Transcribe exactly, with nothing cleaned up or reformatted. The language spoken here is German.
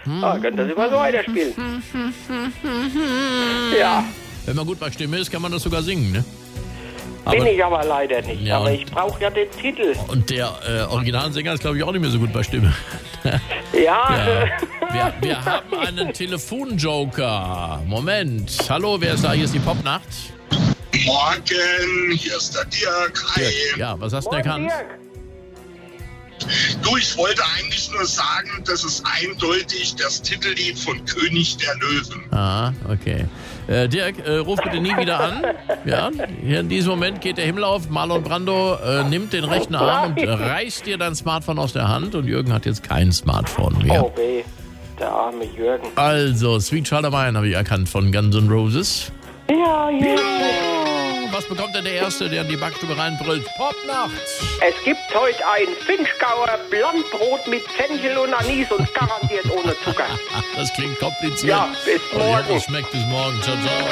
Ah, könnt das immer so weiterspielen. Ja. Wenn man gut bei Stimme ist, kann man das sogar singen, ne? Aber, Bin ich aber leider nicht. Ja, aber und- ich brauche ja den Titel. und der äh, Originalsänger ist, glaube ich, auch nicht mehr so gut bei Stimme. Ja. Ja. Wir, wir haben einen Telefonjoker. Moment. Hallo, wer ist da? Hier ist die Popnacht. Morgen, hier ist der Dirk. Hi. Dirk, ja, was hast du Moin, erkannt? Dirk. Du, ich wollte eigentlich nur sagen, das ist eindeutig das Titellied von König der Löwen. Ah, okay. Äh, Dirk, äh, ruf bitte nie wieder an. Ja, hier in diesem Moment geht der Himmel auf. Marlon Brando äh, nimmt den rechten Arm und reißt dir dein Smartphone aus der Hand. Und Jürgen hat jetzt kein Smartphone mehr. Oh weh, der arme Jürgen. Also, Sweet Child of Mine habe ich erkannt von Guns N' Roses. Ja, ja. Was bekommt denn der Erste, der in die Backstube reinbrüllt? Popnacht! Es gibt heute ein Finchgauer Blankbrot mit Fenchel und Anis und garantiert ohne Zucker. Das klingt kompliziert. Ja, bis Und morgen. das schmeckt bis morgen. Ciao, ciao.